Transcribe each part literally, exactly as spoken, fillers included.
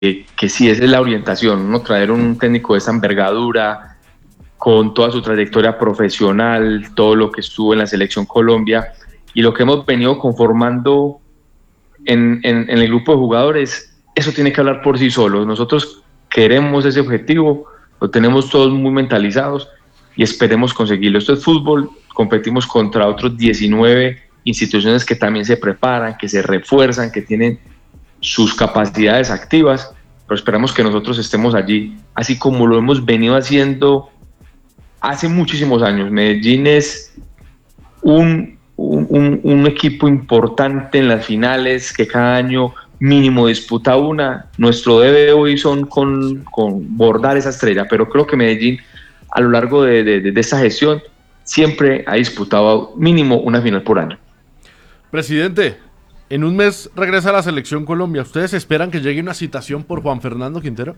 que, que sí, esa es la orientación, ¿no? Traer un técnico de esa envergadura, con toda su trayectoria profesional, todo lo que estuvo en la Selección Colombia y lo que hemos venido conformando en, en, en el grupo de jugadores, eso tiene que hablar por sí solo. Nosotros queremos ese objetivo, lo tenemos todos muy mentalizados y esperemos conseguirlo. Esto es fútbol, competimos contra otros diecinueve instituciones que también se preparan, que se refuerzan, que tienen sus capacidades activas, pero esperamos que nosotros estemos allí, así como lo hemos venido haciendo hace muchísimos años. Medellín es un, un, un equipo importante en las finales, que cada año mínimo disputa una. Nuestro debe hoy son con, con bordar esa estrella, pero creo que Medellín a lo largo de, de, de esta gestión siempre ha disputado mínimo una final por año. Presidente, en un mes regresa a la Selección Colombia. ¿Ustedes esperan que llegue una citación por Juan Fernando Quintero?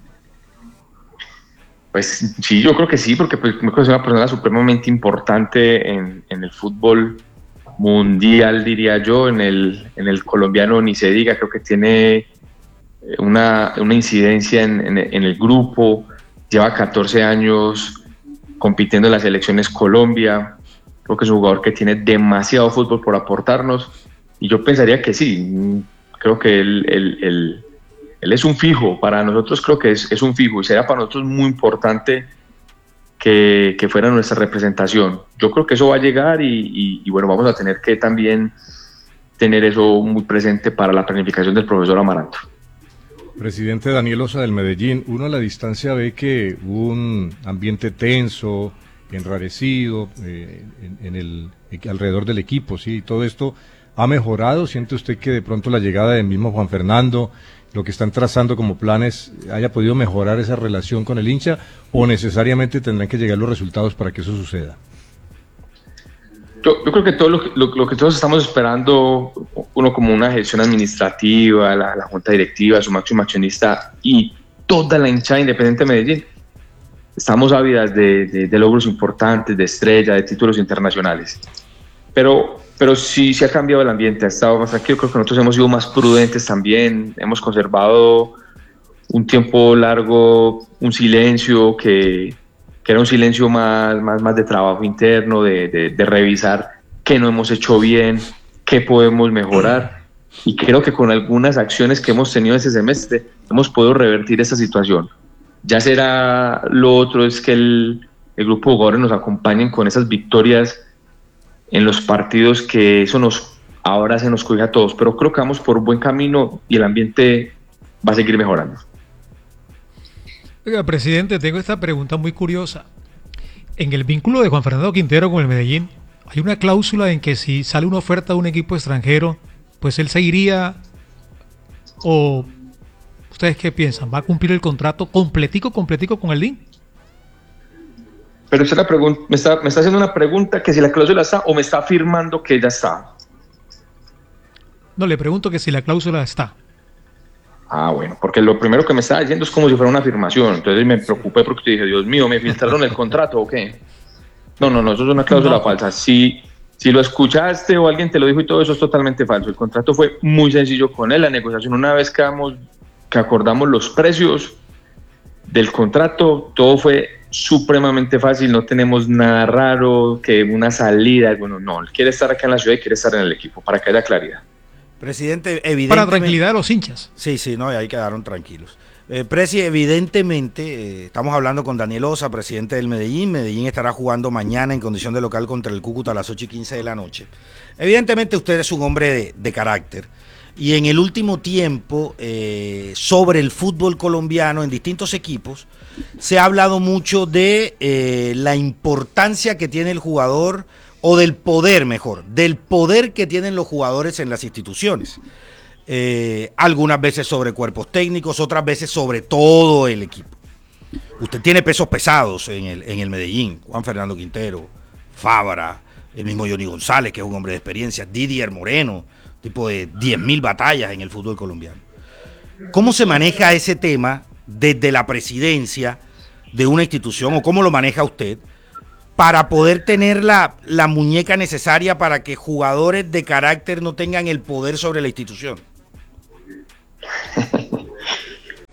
Pues sí, yo creo que sí, porque pues, me es una persona supremamente importante en, en el fútbol mundial, diría yo, en el, en el colombiano ni se diga. Creo que tiene una, una incidencia en, en, en el grupo, lleva catorce años compitiendo en las selecciones Colombia. Creo que es un jugador que tiene demasiado fútbol por aportarnos y yo pensaría que sí. Creo que él, él, él, él es un fijo, para nosotros creo que es, es un fijo y será para nosotros muy importante que, que fuera nuestra representación. Yo creo que eso va a llegar y, y, y bueno, vamos a tener que también tener eso muy presente para la planificación del profesor Amaranto. Presidente Daniel Osa del Medellín, uno a la distancia ve que hubo un ambiente tenso, enrarecido eh, en, en el alrededor del equipo, sí, todo esto ha mejorado. ¿Siente usted que de pronto la llegada del mismo Juan Fernando, lo que están trazando como planes, haya podido mejorar esa relación con el hincha, o necesariamente tendrán que llegar los resultados para que eso suceda? Yo, yo creo que todo lo, lo, lo que todos estamos esperando, uno como una gestión administrativa, la, la junta directiva, su máximo accionista y toda la hinchada independiente de Medellín, estamos ávidas de, de, de logros importantes, de estrella, de títulos internacionales. Pero, pero sí se ha cambiado el ambiente, ha estado más tranquilo. Creo que nosotros hemos sido más prudentes también, hemos conservado un tiempo largo, un silencio que, que era un silencio más, más, más de trabajo interno, de, de, de revisar qué no hemos hecho bien, qué podemos mejorar. Y creo que con algunas acciones que hemos tenido ese semestre hemos podido revertir esta situación. Ya será lo otro, es que el, el grupo de jugadores nos acompañen con esas victorias en los partidos, que eso nos ahora se nos coge a todos, pero creo que vamos por un buen camino y el ambiente va a seguir mejorando. Oiga, presidente, tengo esta pregunta muy curiosa. En el vínculo de Juan Fernando Quintero con el Medellín, hay una cláusula en que si sale una oferta de un equipo extranjero, pues él se iría, o ¿ustedes qué piensan? ¿Va a cumplir el contrato completico, completico con el D I N? Pero usted la pregunta, me, está, me está haciendo una pregunta que si la cláusula está o me está afirmando que ya está. No, le pregunto que si la cláusula está. Ah, bueno, porque lo primero que me estaba diciendo es como si fuera una afirmación. Entonces me preocupé porque dije, Dios mío, ¿me filtraron el contrato o qué? No, no, no, eso es una cláusula no. falsa. Si, si lo escuchaste o alguien te lo dijo y todo eso es totalmente falso. El contrato fue muy sencillo con él. La negociación, una vez que, vamos, que acordamos los precios del contrato, todo fue supremamente fácil. No tenemos nada raro, que una salida. Bueno, no, él quiere estar acá en la ciudad y quiere estar en el equipo, para que haya claridad. Presidente, evidentemente... Para tranquilidad de los hinchas. Sí, sí, no, y ahí quedaron tranquilos. Eh, Presi, evidentemente, eh, estamos hablando con Daniel Osa, presidente del Medellín. Medellín estará jugando mañana en condición de local contra el Cúcuta a las ocho y quince de la noche. Evidentemente usted es un hombre de, de carácter. Y en el último tiempo, eh, sobre el fútbol colombiano en distintos equipos, se ha hablado mucho de eh, la importancia que tiene el jugador, o del poder, mejor, del poder que tienen los jugadores en las instituciones. Eh, algunas veces sobre cuerpos técnicos, otras veces sobre todo el equipo. Usted tiene pesos pesados en el, en el Medellín: Juan Fernando Quintero, Fabra, el mismo Johnny González, que es un hombre de experiencia, Didier Moreno, tipo de diez mil batallas en el fútbol colombiano. ¿Cómo se maneja ese tema desde la presidencia de una institución, o cómo lo maneja usted, para poder tener la, la muñeca necesaria para que jugadores de carácter no tengan el poder sobre la institución?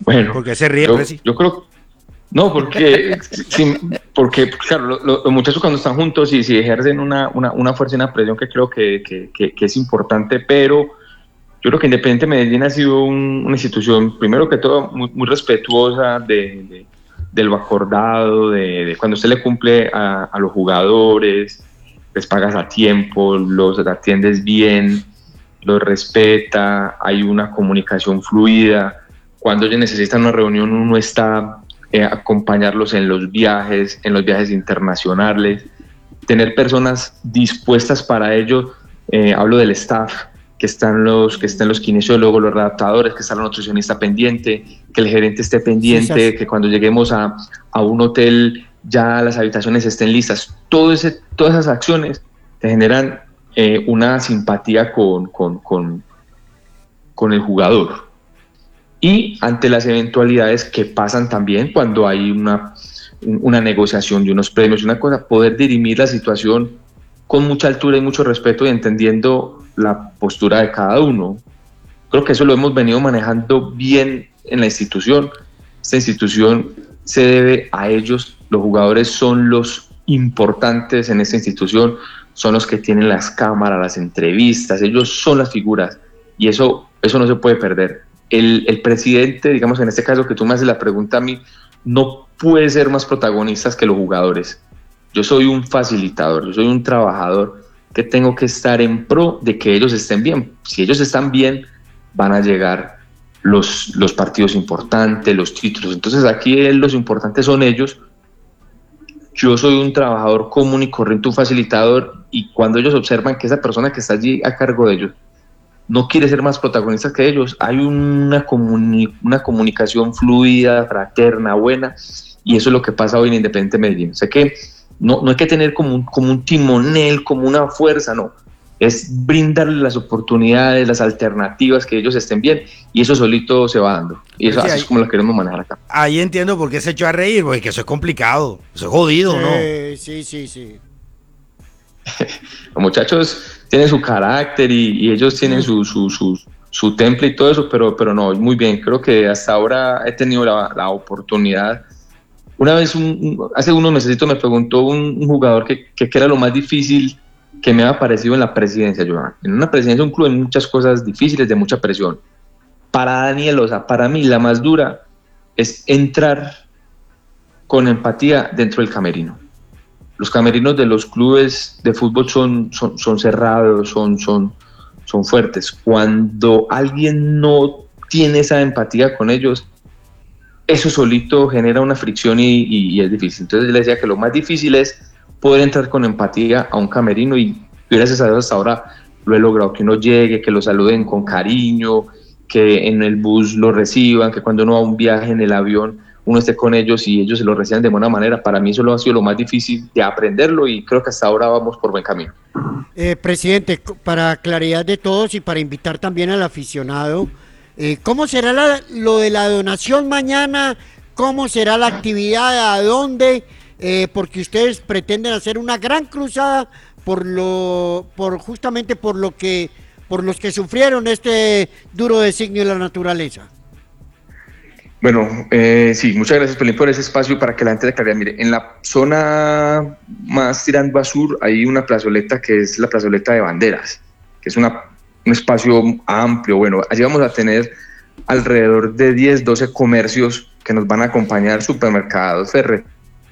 Bueno, ¿Por qué se ríe, yo, Presi? yo creo, no, porque, sí, porque claro, lo- lo- los muchachos cuando están juntos y si ejercen una, una, una fuerza y una presión que creo que, que, que, que es importante, pero yo creo que Independiente Medellín ha sido un- una institución, primero que todo, muy, muy respetuosa de, de- de lo acordado, de, de cuando usted le cumple a, a los jugadores, les pagas a tiempo, los atiendes bien, los respeta, hay una comunicación fluida. Cuando ellos necesitan una reunión, uno está eh, acompañarlos en los viajes, en los viajes internacionales, tener personas dispuestas para ello. Eh, hablo del staff, que están los que estén los kinesiólogos, los adaptadores, que está la nutricionista pendiente, que el gerente esté pendiente, sí, que cuando lleguemos a, a un hotel ya las habitaciones estén listas. Todo ese, todas esas acciones te generan eh, una simpatía con, con, con, con el jugador. Y ante las eventualidades que pasan también cuando hay una, una negociación de unos premios, una cosa, poder dirimir la situación con mucha altura y mucho respeto y entendiendo la postura de cada uno. Creo que eso lo hemos venido manejando bien en la institución. Esta institución se debe a ellos, los jugadores son los importantes en esta institución, son los que tienen las cámaras, las entrevistas, ellos son las figuras y eso, eso no se puede perder. El, el presidente, digamos en este caso que tú me haces la pregunta a mí, no puede ser más protagonistas que los jugadores. Yo soy un facilitador, yo soy un trabajador que tengo que estar en pro de que ellos estén bien. Si ellos están bien, van a llegar los, los partidos importantes, los títulos. Entonces aquí los importantes son ellos. Yo soy un trabajador común y corriente, un facilitador, y cuando ellos observan que esa persona que está allí a cargo de ellos no quiere ser más protagonista que ellos, hay una, comuni- una comunicación fluida, fraterna, buena, y eso es lo que pasa hoy en Independiente Medellín. O sea que no, no hay que tener como un, como un timonel, como una fuerza, no. Es brindarles las oportunidades, las alternativas, que ellos estén bien, y eso solito se va dando. Y eso, Sí, así ahí, es como lo queremos manejar acá. Ahí entiendo por qué se echó a reír, porque eso es complicado, eso es jodido, ¿no? Sí, sí, sí. Los muchachos tienen su carácter y, y ellos tienen su, su, su, su temple y todo eso, pero, pero no, muy bien. Creo que hasta ahora he tenido la, la oportunidad. Una vez, un, un, hace unos meses me preguntó un, un jugador que, que, que era lo más difícil que me había parecido en la presidencia. Yo, en una presidencia, un club, en muchas cosas difíciles, de mucha presión. Para Daniel, o sea, para mí la más dura es entrar con empatía dentro del camerino. Los camerinos de los clubes de fútbol son, son, son cerrados, son, son, son fuertes. Cuando alguien no tiene esa empatía con ellos, eso solito genera una fricción y, y, y es difícil. Entonces le decía que lo más difícil es poder entrar con empatía a un camerino y gracias a Dios hasta ahora lo he logrado, que uno llegue, que lo saluden con cariño, que en el bus lo reciban, que cuando uno va a un viaje en el avión uno esté con ellos y ellos se lo reciban de buena manera. Para mí eso lo ha sido lo más difícil de aprenderlo y creo que hasta ahora vamos por buen camino. Eh, presidente, para claridad de todos y para invitar también al aficionado, eh, ¿cómo será la, lo de la donación mañana? ¿Cómo será la actividad? ¿A dónde? Eh, porque ustedes pretenden hacer una gran cruzada por lo, por justamente por lo que, por los que sufrieron este duro designio de la naturaleza. Bueno, eh, sí, muchas gracias, Pelín, por ese espacio para que la gente de claridad. Mire, en la zona más tirando a sur hay una plazoleta que es la plazoleta de banderas, que es una, un espacio amplio. Bueno, allí vamos a tener alrededor de diez, doce comercios que nos van a acompañar, supermercados, ferreterías,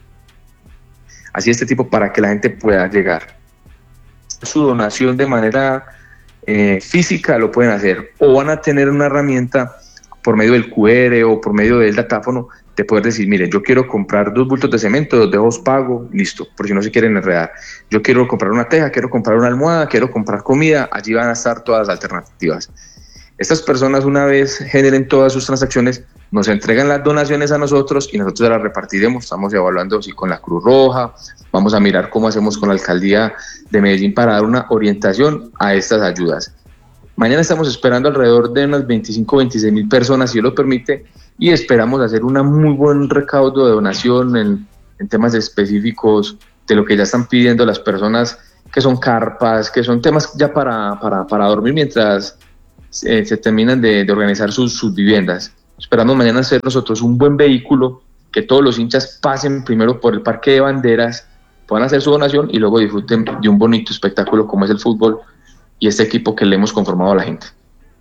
así este tipo, para que la gente pueda llegar. Su donación de manera eh, física lo pueden hacer, o van a tener una herramienta por medio del cu erre o por medio del datáfono, de poder decir, miren, yo quiero comprar dos bultos de cemento, dos dedos pago, listo, por si no se quieren enredar. Yo quiero comprar una teja, quiero comprar una almohada, quiero comprar comida, allí van a estar todas las alternativas. Estas personas, una vez generen todas sus transacciones, nos entregan las donaciones a nosotros y nosotros las repartiremos. Estamos evaluando si con la Cruz Roja, vamos a mirar cómo hacemos con la Alcaldía de Medellín para dar una orientación a estas ayudas. Mañana estamos esperando alrededor de unas veinticinco, veintiséis mil personas, si Dios lo permite, y esperamos hacer un muy buen recaudo de donación en, en temas específicos de lo que ya están pidiendo las personas, que son carpas, que son temas ya para, para, para dormir mientras eh, se terminan de, de organizar sus, sus viviendas. Esperamos mañana ser nosotros un buen vehículo, que todos los hinchas pasen primero por el Parque de Banderas, puedan hacer su donación y luego disfruten de un bonito espectáculo como es el fútbol y este equipo que le hemos conformado a la gente.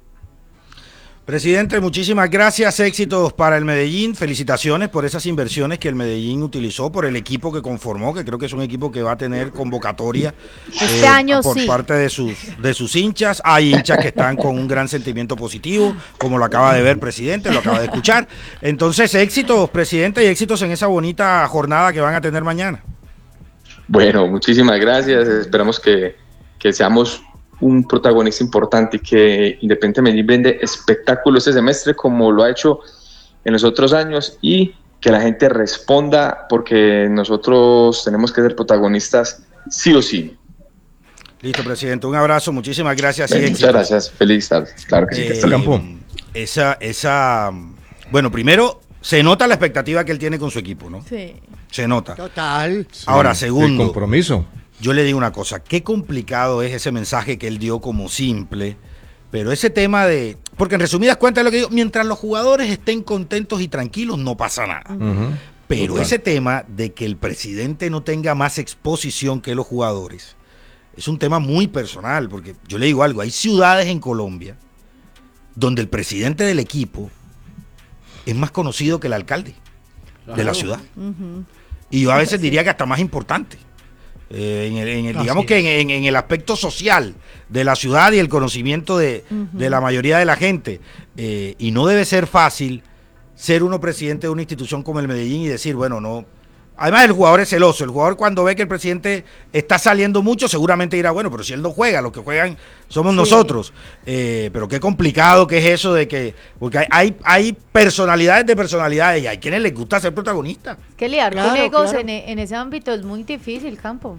Presidente, muchísimas gracias, éxitos para el Medellín, felicitaciones por esas inversiones que el Medellín utilizó, por el equipo que conformó, que creo que es un equipo que va a tener convocatoria este eh, año por sí. parte de sus, de sus hinchas. Hay hinchas que están con un gran sentimiento positivo, como lo acaba de ver, presidente, lo acaba de escuchar. Entonces, éxitos, presidente, y éxitos en esa bonita jornada que van a tener mañana. Bueno, muchísimas gracias, esperamos que, que seamos un protagonista importante y que Independiente Medellín brinde espectáculo este semestre como lo ha hecho en los otros años y que la gente responda porque nosotros tenemos que ser protagonistas sí o sí. Listo, presidente, un abrazo, muchísimas gracias. Bien, y muchas gracias, feliz tarde. Claro que sí. Eh, Que Campo. esa, esa, bueno, primero se nota la expectativa que él tiene con su equipo, ¿no? Sí. Se nota. Total. Sí, Ahora, el segundo, compromiso. yo le digo una cosa, qué complicado es ese mensaje que él dio como simple, pero ese tema de, porque en resumidas cuentas es lo que digo, mientras los jugadores estén contentos y tranquilos no pasa nada. Ujú. Pero Total. ese tema de que el presidente no tenga más exposición que los jugadores es un tema muy personal, porque yo le digo algo, hay ciudades en Colombia donde el presidente del equipo es más conocido que el alcalde de la ciudad. Ujú. Y yo a veces diría que hasta más importante. Eh, en el, en el- Así digamos es. que en, en- en el aspecto social de la ciudad y el conocimiento de, Ujú. de la mayoría de la gente. Eh, y no debe ser fácil ser uno presidente de una institución como el Medellín y decir, bueno, no. Además, el jugador es celoso. El jugador, cuando ve que el presidente está saliendo mucho, seguramente dirá, bueno, pero si él no juega, los que juegan somos Sí. nosotros. Eh, pero qué complicado que es eso de que. Porque hay, hay, hay personalidades de personalidades y hay quienes les gusta ser protagonistas. Que lidiar Claro, con egos claro. en, e- en ese ámbito es muy difícil, Campo.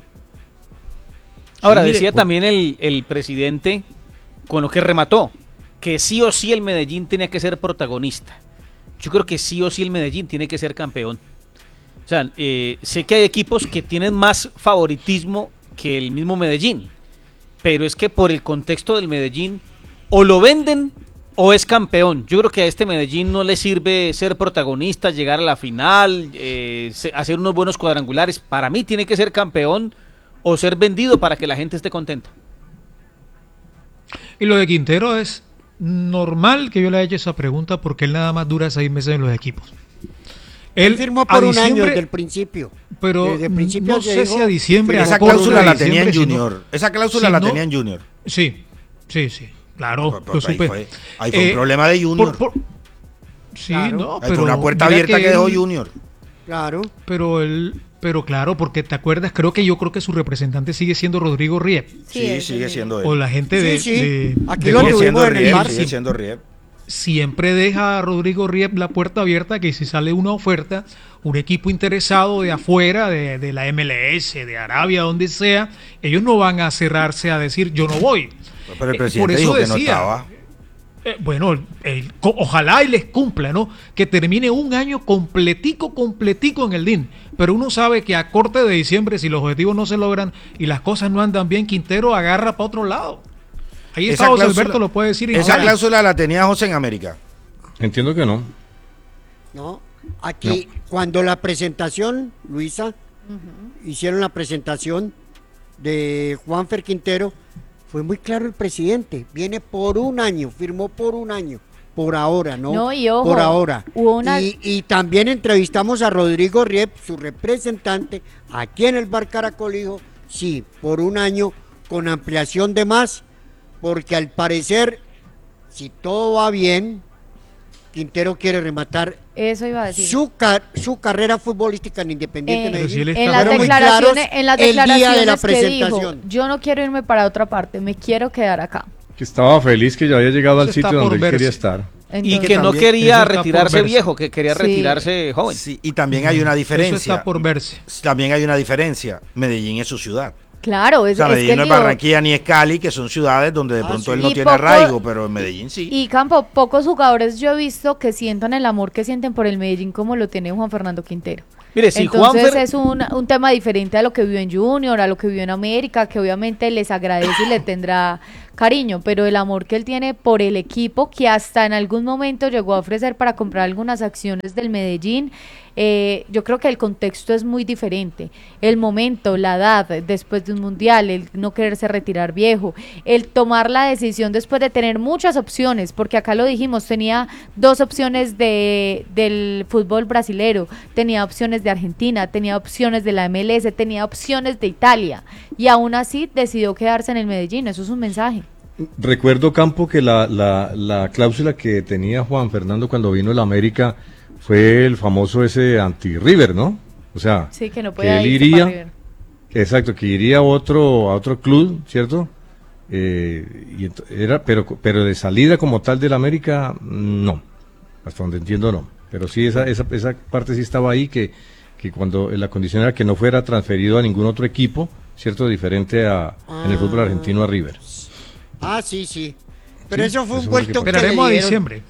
Ahora, Sí, mire, decía por- también el, el presidente, con lo que remató, que sí o sí el Medellín tenía que ser protagonista. Yo creo que sí o sí el Medellín tiene que ser campeón. O sea, eh, sé que hay equipos que tienen más favoritismo que el mismo Medellín, pero es que por el contexto del Medellín, o lo venden o es campeón. Yo creo que a este Medellín no le sirve ser protagonista, llegar a la final, eh, se- hacer unos buenos cuadrangulares. Para mí tiene que ser campeón o ser vendido para que la gente esté contenta. Y lo de Quintero es normal que yo le haya hecho esa pregunta porque él nada más dura seis meses en los equipos. Él firmó a por un año diciembre, desde el principio. pero Desde el principio no se sé dijo- si a diciembre, a Esa corto cláusula de la tenía en diciembre, si no- Junior. Esa cláusula si la no- tenía en Junior. Sí, sí, sí, claro, Pues, lo pues, ahí supe. fue, ahí fue un Eh, problema de Junior. por- por- sí, Claro. no, Ahí pero fue una puerta mira abierta que, él- dejó Junior. Claro. Pero él, pero claro, porque te acuerdas, creo que yo creo que su representante sigue siendo Rodrigo Riep. Sí, es sigue el siendo O él. la gente de, Sí, sí. de- Aquí de lo Sigue tuvimos siendo en el Riep, bar. sigue siendo Riep. siempre deja a Rodrigo Riep la puerta abierta que si sale una oferta, un equipo interesado de afuera, de, de la M L S, de Arabia, donde sea, ellos no van a cerrarse a decir yo no voy. Pero el Eh, presidente por eso dijo que no decía, estaba. Eh, bueno, el- co- ojalá y les cumpla, ¿no? Que termine un año completico, completico en el D I N. Pero uno sabe que a corte de diciembre, si los objetivos no se logran y las cosas no andan bien, Quintero agarra para otro lado. Ahí Esa está José cláusula- Alberto, lo puede decir. y Esa no- cláusula la tenía José en América. Entiendo que no. ¿No? Aquí, cuando la presentación, Luisa, hicieron la presentación de Juanfer Quintero, fue muy claro el presidente. Viene por un año, firmó por un año. Por ahora, ¿no? No, y ojo, por ahora. hubo una- Y, y también entrevistamos a Rodrigo Riep, su representante, aquí en el Bar Caracol, dijo, sí, por un año, con ampliación de más, porque al parecer, si todo va bien, Quintero quiere rematar Eso iba a decir. su, ca- su carrera futbolística en Independiente Eh, Pero si él Medellín. está en las Fueron muy declaraciones, claros en las el día de declaraciones la que dijo, presentación. yo no quiero irme para otra parte, me quiero quedar acá. Que estaba feliz que ya había llegado al Eso está sitio por donde él verse. quería estar. Y Entonces- que no también- quería eso está por retirarse verse. viejo, que quería Sí. retirarse joven. Sí, y también hay una Eso diferencia. está por verse. También hay una diferencia. Medellín es su ciudad. Claro, O es, sea, es Medellín que no es lío- Barranquilla ni es Cali, que son ciudades donde de Ah, pronto sí. él no Y tiene poco- arraigo, pero en Medellín sí. Y Campo, pocos jugadores yo he visto que sientan el amor que sienten por el Medellín como lo tiene Juan Fernando Quintero. Mire, si Entonces Juanfer, es un, un tema diferente a lo que vivió en Junior, a lo que vivió en América, que obviamente les agradece y le tendrá cariño, pero el amor que él tiene por el equipo, que hasta en algún momento llegó a ofrecer para comprar algunas acciones del Medellín. Eh, yo creo que el contexto es muy diferente, el momento, la edad después de un mundial, el no quererse retirar viejo, el tomar la decisión después de tener muchas opciones, porque acá lo dijimos, tenía dos opciones de del fútbol brasilero, tenía opciones de Argentina, tenía opciones de la M L S, tenía opciones de Italia, y aún así decidió quedarse en el Medellín. Eso es un mensaje. Recuerdo, Campo, que la, la, la cláusula que tenía Juan Fernando cuando vino a la América fue el famoso ese anti-River, ¿no? O sea, sí, que no que él iría, exacto, que iría a otro, a otro club, ¿cierto? Eh, y ent- era, pero, pero de salida como tal del América, no, hasta donde entiendo no. Pero sí, esa, esa, esa parte sí estaba ahí, que, que cuando la condición era que no fuera transferido a ningún otro equipo, ¿cierto? Diferente a, Ah. en el fútbol argentino a River. Ah, sí, sí. Pero Sí, eso fue un eso fue lo vuelto que que le Esperaremos a dieron. diciembre.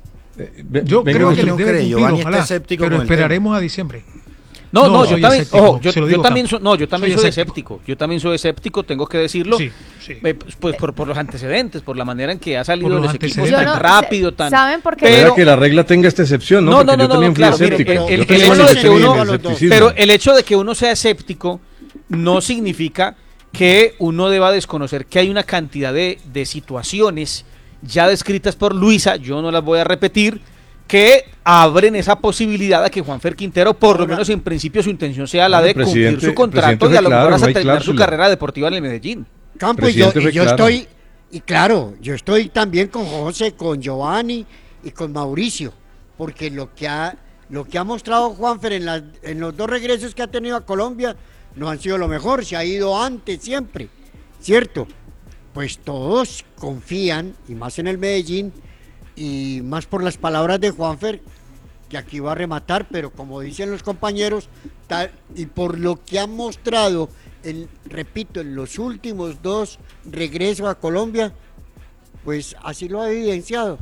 Eh, ve- Yo venga, creo José. que no les debe cree, cumplir, Giovanni está ojalá, escéptico pero con el esperaremos a diciembre. No, no, No, yo soy también, escéptico, ojo, yo, se lo yo digo, también, Campo. so- no, yo también Soy soy escéptico. escéptico, yo también soy escéptico, tengo que decirlo, Sí, sí. eh, pues, pues por, por los antecedentes, por la manera en que ha salido Por de los los equipos antecedentes. tan Yo no- rápido, tan... ¿Saben por qué? Era Pero, que la regla tenga esta excepción, ¿no? No, Porque no, no, yo también no, fui claro, mire, escéptico. el- Yo el- el también hecho me de que escepticismo, uno- el escepticismo. pero el hecho de que uno sea escéptico no significa que uno deba desconocer que hay una cantidad de, de situaciones ya descritas por Luisa, yo no las voy a repetir, que abren esa posibilidad a que Juanfer Quintero, por lo menos en principio, su intención sea la No, de el presidente- cumplir su el contrato presidente y a fue lo mejor claro, hasta no hay terminar su cláusula. carrera deportiva en el Medellín. Campo, y yo, Presidente y fue yo claro. estoy, y claro, yo estoy también con José, con Giovanni y con Mauricio, porque lo que ha, lo que ha mostrado Juanfer en, las- en los dos regresos que ha tenido a Colombia no han sido lo mejor, se ha ido antes siempre, ¿cierto? Pues todos confían, y más en el Medellín, y más por las palabras de Juanfer, que aquí va a rematar, pero como dicen los compañeros, tal, y por lo que han mostrado, en, repito, en los últimos dos regresos a Colombia, pues así lo ha evidenciado.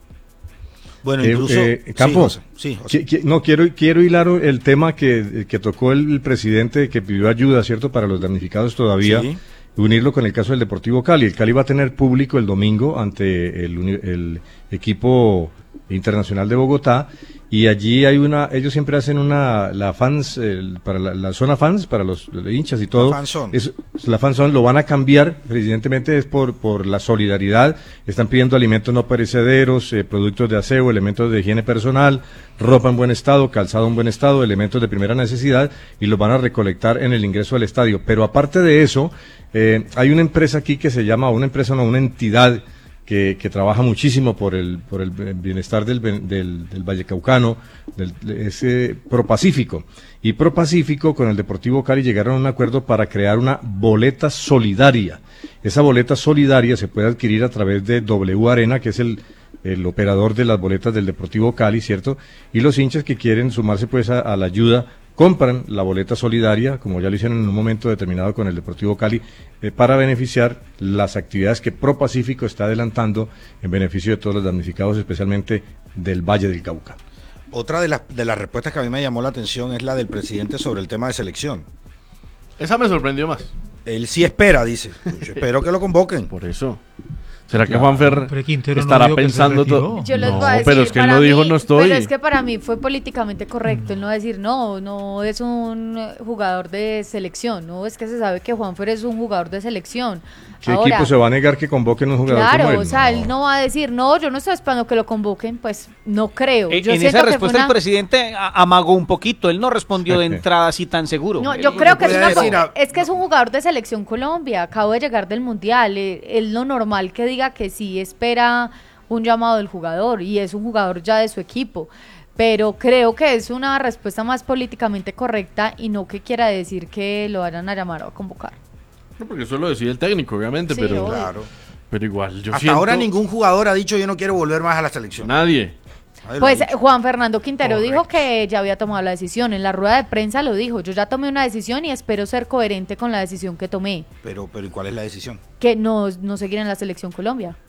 Bueno, Eh, incluso... eh, sí, Campo, José, sí, José. qui- qui- no, quiero, quiero hilar el tema que, que tocó el, el presidente, que pidió ayuda, ¿cierto?, para los damnificados todavía, Sí. unirlo con el caso del Deportivo Cali. El Cali va a tener público el domingo ante el, uni- el equipo internacional de Bogotá, y allí hay una, ellos siempre hacen una, la fans, el- para la, la zona fans, para los, los hinchas y todo. La fan zone. Es, la fan zone lo van a cambiar, evidentemente es por, por la solidaridad. Están pidiendo alimentos no perecederos, eh, productos de aseo, elementos de higiene personal, ropa en buen estado, calzado en buen estado, elementos de primera necesidad, y los van a recolectar en el ingreso al estadio. Pero aparte de eso, eh, hay una empresa aquí que se llama, una empresa no, una entidad que, que trabaja muchísimo por el, por el bienestar del, del, del Vallecaucano, del, es eh, Propacífico. Y Propacífico con el Deportivo Cali llegaron a un acuerdo para crear una boleta solidaria. Esa boleta solidaria se puede adquirir a través de W Arena, que es el, el operador de las boletas del Deportivo Cali, ¿cierto? Y los hinchas que quieren sumarse pues a, a la ayuda compran la boleta solidaria, como ya lo hicieron en un momento determinado con el Deportivo Cali, eh, para beneficiar las actividades que Propacífico está adelantando en beneficio de todos los damnificados, especialmente del Valle del Cauca. Otra de las, de las respuestas que a mí me llamó la atención es la del presidente sobre el tema de selección. Esa me sorprendió más. Él sí espera, dice. Yo espero que lo convoquen. Por eso. ¿Será que Juanfer Pero Quintero no estará dijo que se pensando retiró. todo? Yo les No, voy a decir, pero es que él para no dijo mí- no estoy. Pero es que para mí fue políticamente correcto el no decir no, no es un eh, jugador de selección, no es que se sabe que Juanfer es un jugador de selección. ¿Qué Ahora, equipo se va a negar que convoquen un jugador claro, como él? o sea, él no va a decir no, yo no estoy esperando que lo convoquen, pues no creo. En, Yo en siento esa que respuesta fue el una- presidente a- amagó un poquito, él no respondió de entrada así tan seguro. No, Él- yo creo que es, puede una co- decir a- es que es un jugador de selección Colombia, acabo de llegar del mundial, eh, es lo normal que diga que sí espera un llamado del jugador y es un jugador ya de su equipo, pero creo que es una respuesta más políticamente correcta y no que quiera decir que lo vayan a llamar o a convocar. No, porque eso lo decide el técnico, obviamente, Sí, pero, obvio. Claro. pero igual yo Hasta siento... ahora ningún jugador ha dicho yo no quiero volver más a la selección. Nadie. Nadie lo Pues ha dicho. Juan Fernando Quintero Correcto. dijo que ya había tomado la decisión, en la rueda de prensa lo dijo, yo ya tomé una decisión y espero ser coherente con la decisión que tomé, Pero, pero ¿y cuál es la decisión? que no, no seguir en la selección Colombia.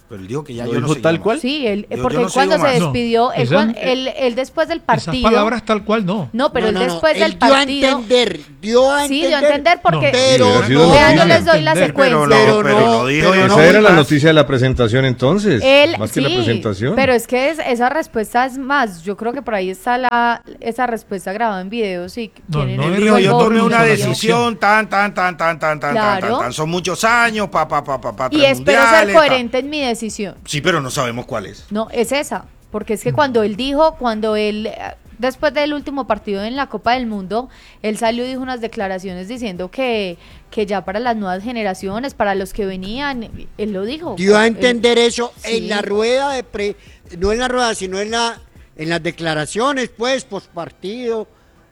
Pero él dijo que ya ¿Lo yo no dijo sé tal cual? Sí, él, Yo- porque yo no él cuando sigo se más. despidió, No, él, esa- cuan- él- él después del partido... Esas palabras tal cual no. No, pero No, él no, no, después él del dio a partido... entender, dio a Sí, entender. dio a entender porque... No, pero hubiera sido no, Vean, yo noticia. les doy la Entender. Pero secuencia. no, Pero pero no, lo dijo pero yo no Esa era la más. noticia de la presentación entonces, Él, más que sí, la presentación. pero es que es- esa respuesta es más, yo creo que por ahí está la esa respuesta grabada en videos y No, tienen no el es Él dijo, yo juego tomé una limpio. decisión tan, tan, tan, tan, tan, tan, tan, Claro. tan, tan. Son muchos años, pa, pa, pa, pa, pa, Y tres espero ser mundiales, ta. coherente en mi decisión. Sí, pero no sabemos cuál es. No, es esa, porque es que cuando él dijo, cuando él, eh, después del último partido en la Copa del Mundo, él salió y dijo unas declaraciones diciendo que, que ya para las nuevas generaciones, para los que venían, él lo dijo. Dio a Él- entender eso sí. en la rueda de pre, no en la rueda, sino en la en las declaraciones, pues, post partido,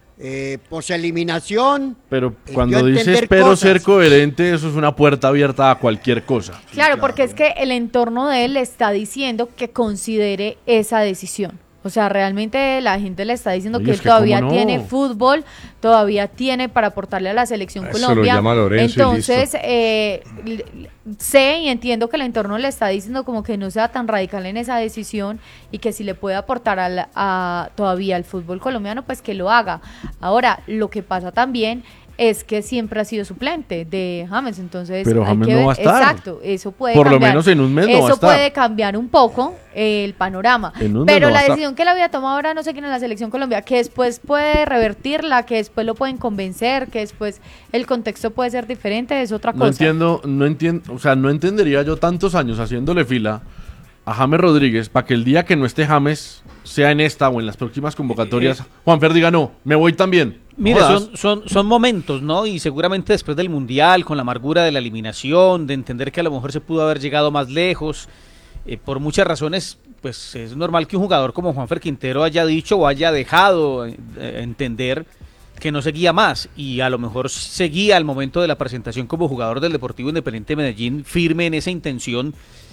eh, pos eliminación. Pero Eh, cuando dio a dice entender espero cosas. ser coherente, eso es una puerta abierta a cualquier cosa. Claro, porque es que el entorno de él le está diciendo que considere esa decisión. O sea, realmente la gente le está diciendo Oye, que es él que todavía cómo no. tiene fútbol, todavía tiene para aportarle a la selección Eso lo Colombia. llama Lorenzo y Entonces, listo. eh, l- l- sé y entiendo que el entorno le está diciendo como que no sea tan radical en esa decisión y que si le puede aportar al- a, todavía al fútbol colombiano, pues que lo haga. Ahora, lo que pasa también es que siempre ha sido suplente de James, entonces Pero hay James que no ver- va a estar. exacto, eso puede Por lo cambiar. menos en un mes no va a Eso estar. puede cambiar un poco eh, el panorama, En un mes pero no va la a estar. decisión que él había tomado ahora no sé quién en la selección Colombia, que después puede revertirla, que después lo pueden convencer, que después el contexto puede ser diferente, es otra No cosa. entiendo, no entiendo, o sea, no entendería yo tantos años haciéndole fila a James Rodríguez para que el día que no esté James, sea en esta o en las próximas convocatorias, Juanfer diga no, me voy también. No Mire, jodas. son, son, son momentos, ¿no? Y seguramente después del Mundial, con la amargura de la eliminación, de entender que a lo mejor se pudo haber llegado más lejos, eh, por muchas razones, pues es normal que un jugador como Juanfer Quintero haya dicho o haya dejado eh, entender que no seguía más y a lo mejor seguía al momento de la presentación como jugador del Deportivo Independiente de Medellín firme en esa intención.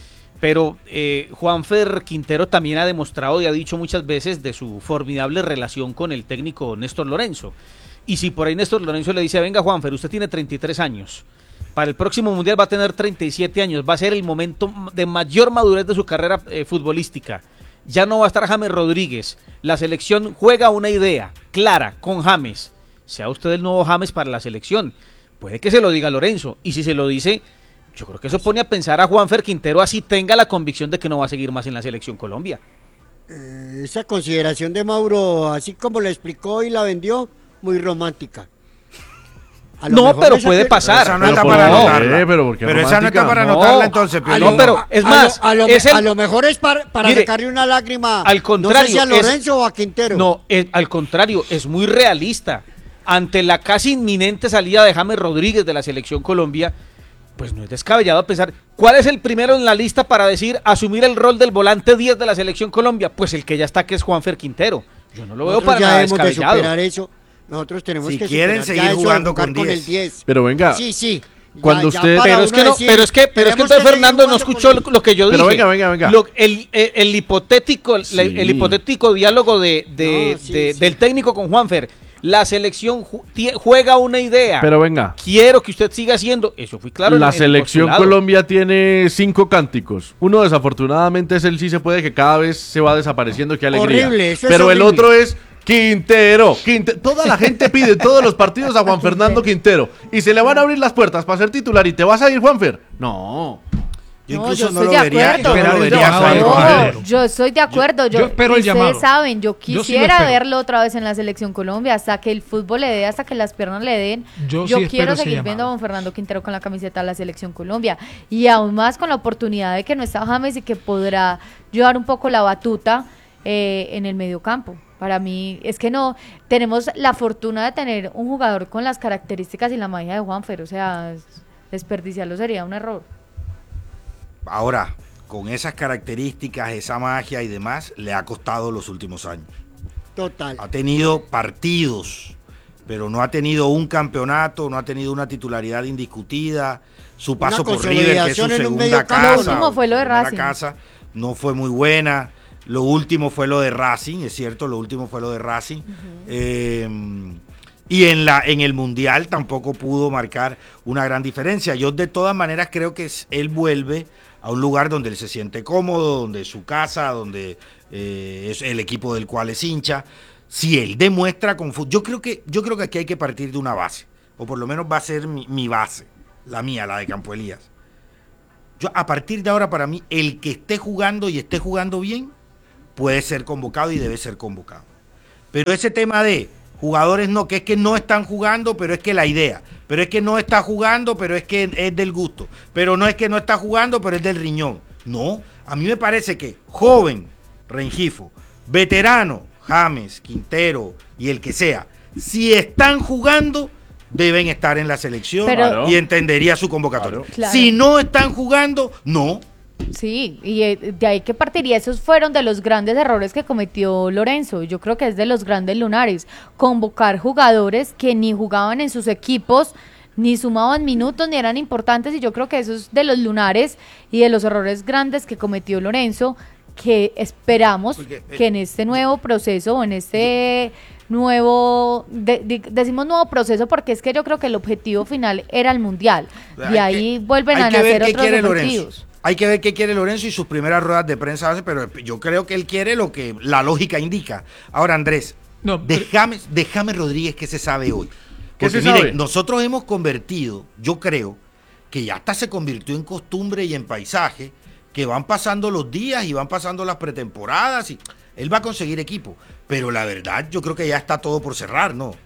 Pero eh, Juanfer Quintero también ha demostrado y ha dicho muchas veces de su formidable relación con el técnico Néstor Lorenzo. Y si por ahí Néstor Lorenzo le dice, venga Juanfer, usted tiene treinta y tres años, para el próximo Mundial va a tener treinta y siete años, va a ser el momento de mayor madurez de su carrera eh, futbolística. Ya no va a estar James Rodríguez. La selección juega una idea clara con James. Sea usted el nuevo James para la selección. Puede que se lo diga Lorenzo. Y si se lo dice... Yo creo que eso pone a pensar a Juanfer Quintero así tenga la convicción de que no va a seguir más en la selección Colombia. Eh, esa consideración de Mauro, así como la explicó y la vendió, muy romántica. A lo No, mejor pero esa puede que- pasar. Esa no Pero está por para qué, anotarla. eh, pero ¿por qué Pero esa no romántica? está para No. anotarla entonces, Ah, Piolín. no, pero es a más, lo, a lo, es el- a lo mejor es para, para Mire, sacarle una lágrima. al contrario, no sé si a es- Lorenzo o a Quintero. No, es- al contrario, es muy realista. Ante la casi inminente salida de James Rodríguez de la selección Colombia, pues no es descabellado pensar, ¿cuál es el primero en la lista para decir asumir el rol del volante diez de la selección Colombia? Pues el que ya está, que es Juanfer Quintero. Yo no lo veo Nosotros para ya nada hemos de descabellado. superar eso. Nosotros tenemos Si que quieren superar seguir ya eso de jugando jugar con diez. el diez. Pero venga, Sí, sí. Ya- cuando ya usted- para Pero es uno que no, decir, pero es que, pero es que tenemos entonces seguir Fernando no jugando con escuchó el- lo, lo que yo Pero dije. venga, venga, venga. Lo- el, el- el hipotético, la- Sí. el hipotético diálogo de, de- No, sí, de- sí. del técnico con Juanfer. La selección ju- tie- juega una idea. pero venga. Quiero que usted siga haciendo. Eso fue claro. en- La en el selección postulado. Colombia tiene cinco cánticos. Uno desafortunadamente es el sí se puede que cada vez se va desapareciendo, qué alegría. Horrible, eso es Pero el horrible. otro es Quintero. Quinte- Toda la gente pide en todos los partidos a Juan Fernando Quintero. Y se le van a abrir las puertas para ser titular y te vas a ir, Juanfer. No. Yo No, incluso yo no estoy lo de vería, acuerdo. yo no Esperar lo el vería llamado salir de con No, Juanfer. Quintero. yo estoy de acuerdo. Yo, yo espero el ustedes llamado. saben, yo Yo sí lo quisiera espero. verlo otra vez en la selección Colombia, hasta que el fútbol le dé, hasta que las piernas le den. Yo Yo, sí espero quiero ese seguir llamado. viendo a don Fernando Quintero con la camiseta de la selección Colombia. Y aún más con la oportunidad de que no está James y que podrá llevar un poco la batuta eh, en el mediocampo. Para mí, es que no, tenemos la fortuna de tener un jugador con las características y la magia de Juanfer, o sea, es- desperdiciarlo sería un error. Ahora, con esas características, esa magia y demás, le ha costado los últimos años. Total. Ha tenido partidos, pero no ha tenido un campeonato, no ha tenido una titularidad indiscutida. Su paso por River, que es su consolidación en un segunda mediocampo. casa, Lo último fue lo de su primera Racing. casa, no fue muy buena. Lo último fue lo de Racing, es cierto, lo último fue lo de Racing. Eh, y en la en el Mundial tampoco pudo marcar una gran diferencia. Yo de todas maneras creo que es- él vuelve a un lugar donde él se siente cómodo, donde es su casa, donde eh, es el equipo del cual es hincha. Si él demuestra con fútbol, yo creo que yo creo que aquí hay que partir de una base, o por lo menos va a ser mi, mi base, la mía, la de Campo Elías. Yo, a partir de ahora, para mí, el que esté jugando y esté jugando bien, puede ser convocado y debe ser convocado. Pero ese tema de jugadores no, que es que no están jugando, pero es que la idea, pero es que no está jugando, pero es que es del gusto, pero no es que no está jugando, pero es del riñón. No, a mí me parece que joven, Rengifo, veterano, James, Quintero y el que sea, si están jugando, deben estar en la selección Pero, y entendería su convocatoria. Claro. Si no están jugando, no. Sí, y eh, de ahí que partiría, esos fueron de los grandes errores que cometió Lorenzo, yo creo que es de los grandes lunares, convocar jugadores que ni jugaban en sus equipos, ni sumaban minutos, ni eran importantes, y yo creo que eso es de los lunares y de los errores grandes que cometió Lorenzo, que esperamos Porque, eh, que en este nuevo proceso, o en este nuevo, de- de- decimos nuevo proceso porque es que yo creo que el objetivo final era el Mundial, y Hay ahí que- vuelven hay a que ver nacer qué otros quiere objetivos. Lorenzo. Hay que ver qué quiere Lorenzo y sus primeras ruedas de prensa hace, pero yo creo que él quiere lo que la lógica indica. Ahora, Andrés, No, de pero- James, de James Rodríguez, ¿qué se sabe hoy? ¿Qué Porque se miren, sabe? nosotros hemos convertido, yo creo, que ya hasta se convirtió en costumbre y en paisaje, que van pasando los días y van pasando las pretemporadas y él va a conseguir equipo. Pero la verdad, yo creo que ya está todo por cerrar, ¿no?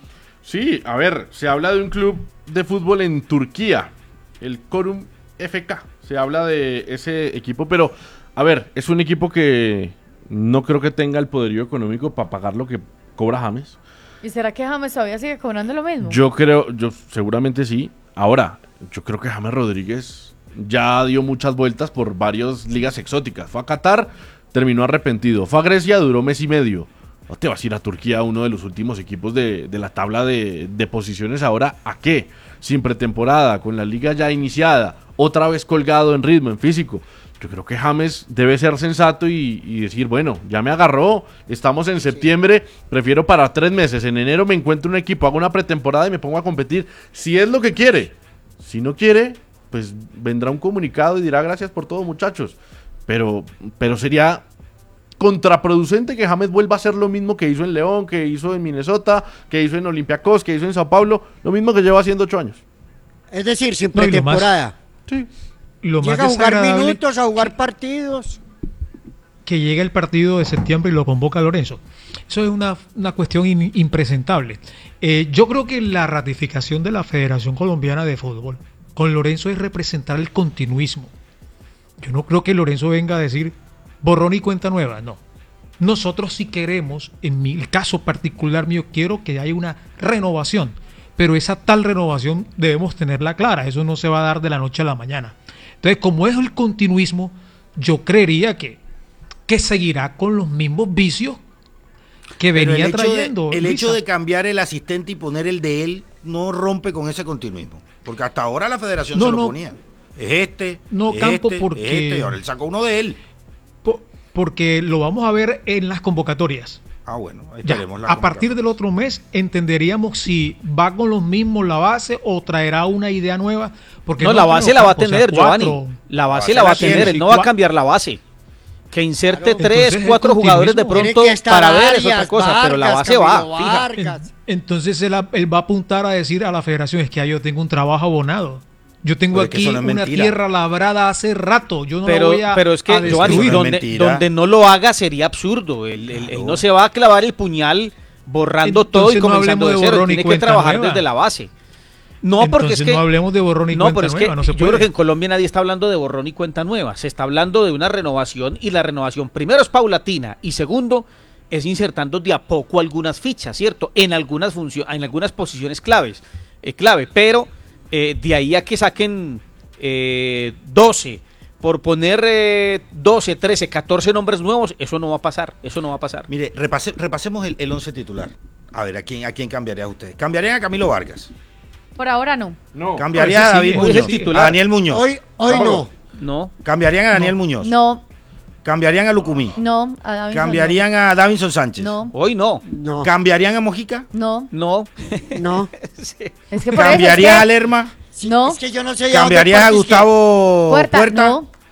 Sí, a ver, se habla de un club de fútbol en Turquía, el Korum F K. Se habla de ese equipo, pero, a ver, es un equipo que no creo que tenga el poderío económico para pagar lo que cobra James. ¿Y será que James todavía sigue cobrando lo mismo? Yo creo, yo seguramente sí. Ahora, yo creo que James Rodríguez ya dio muchas vueltas por varias ligas exóticas. Fue a Qatar, terminó arrepentido. Fue a Grecia, duró mes y medio. No te vas a ir a Turquía, uno de los últimos equipos de, de la tabla de, de posiciones. Ahora, ¿a qué? Sin pretemporada, con la liga ya iniciada, otra vez colgado en ritmo, en físico. Yo creo que James debe ser sensato y, y decir, bueno, ya me agarró, estamos en septiembre, prefiero parar tres meses. En enero me encuentro un equipo, hago una pretemporada y me pongo a competir. Si es lo que quiere. Si no quiere, pues vendrá un comunicado y dirá gracias por todo, muchachos. Pero, pero sería contraproducente que James vuelva a hacer lo mismo que hizo en León, que hizo en Minnesota, que hizo en Olympiacos, que hizo en Sao Paulo, lo mismo que lleva haciendo ocho años. Es decir, sin No, y lo más- pretemporada. Sí. Lo más Llega a jugar desagradable minutos, a jugar partidos. que llega el partido de septiembre y lo convoca Lorenzo. Eso es una, una cuestión in- impresentable. Eh, yo creo que la ratificación de la Federación Colombiana de Fútbol con Lorenzo es representar el continuismo. Yo no creo que Lorenzo venga a decir borrón y cuenta nueva, no. Nosotros sí queremos, en mi el caso particular mío, quiero que haya una renovación, pero esa tal renovación debemos tenerla clara, eso no se va a dar de la noche a la mañana. Entonces, como es el continuismo, yo creería que, que seguirá con los mismos vicios que Pero venía el hecho, trayendo. de, el hecho Luisa. de cambiar el asistente y poner el de él no rompe con ese continuismo. Porque hasta ahora la federación No, se lo no. ponía. Es este, No, es Campo, este, porque- es este, y ahora él sacó uno de él. Po- porque lo vamos a ver en las convocatorias. Ah, bueno, ahí Ya, tenemos la a partir convocatoria. del otro mes entenderíamos si va con los mismos la base o traerá una idea nueva. Porque No, la creo, base la va a Campo, o sea, tener, cuatro- Giovanni. La base base la va la a tener, tiene. él no va a Cua- cambiar la base. Que inserte Claro. tres, Entonces, el cuatro jugadores de continuismo. pronto Tiene que estar para ver es Arias, otra cosa, pero la Vargas, base va, Camilo fija. Vargas. Entonces él, él va a apuntar a decir a la federación, es que ya yo tengo un trabajo abonado. Yo tengo Pero es que aquí eso no es una mentira. tierra labrada hace rato. Yo no la Pero, voy a pero es que, a Giovanni, destruir. no es donde, mentira. donde no lo haga sería absurdo. Él, él- él no se va a clavar el puñal borrando todo y Entonces no comenzando hablemos de de cero. Él borrón y tiene que cuenta trabajar nueva. desde la base. No, porque es Entonces que... no hablemos de borrón y No, cuenta pero es que nueva, no se yo puede. creo que en Colombia nadie está hablando de borrón y cuenta nueva. Se está hablando de una renovación y la renovación primero es paulatina y segundo es insertando de a poco algunas fichas, ¿cierto? En algunas funciones, en algunas posiciones claves, eh, clave, pero eh, de ahí a que saquen eh, doce, por poner eh, doce, trece, catorce nombres nuevos, eso no va a pasar, eso no va a pasar. Mire, repase- repasemos el, el once titular. A ver, ¿a quién, ¿a quién cambiaría usted? ¿Cambiarían a Camilo Vargas? Por ahora no. No. ¿Cambiaría ese a sí, David ese Muñoz? es el titular. ¿A Daniel Muñoz? Hoy, hoy no. No, ¿Cambiarían a Daniel Muñoz? No, ¿Cambiarían a Lucumí? no. A Davinson ¿Cambiarían a Davinson Sánchez? No, hoy no, No, ¿Cambiarían a Mojica? no. no. no. Es que por eso es ¿Cambiarías que- a Lerma? Sí, No. Es que yo no sé de ¿Cambiarías a dónde partiste. Gustavo Puerta, Puerta? no.